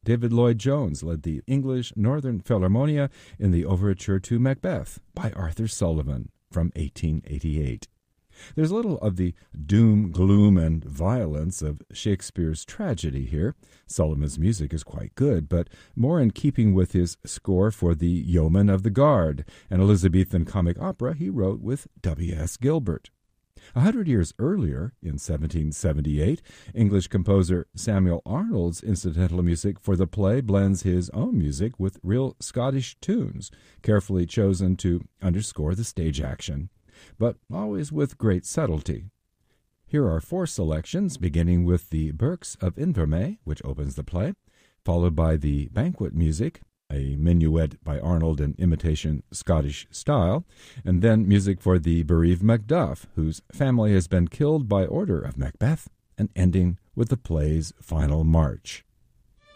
David Lloyd-Jones led the English Northern Philharmonia in the overture to Macbeth by Arthur Sullivan from 1888. There's little of the doom, gloom, and violence of Shakespeare's tragedy here. Sullivan's music is quite good, but more in keeping with his score for the Yeoman of the Guard, an Elizabethan comic opera he wrote with W.S. Gilbert. 100 years earlier, in 1778, English composer Samuel Arnold's incidental music for the play blends his own music with real Scottish tunes, carefully chosen to underscore the stage action, but always with great subtlety. Here are 4 selections, beginning with the Berks of Invermay, which opens the play, followed by the banquet music, a minuet by Arnold in imitation Scottish style, and then music for the bereaved Macduff, whose family has been killed by order of Macbeth, and ending with the play's final march.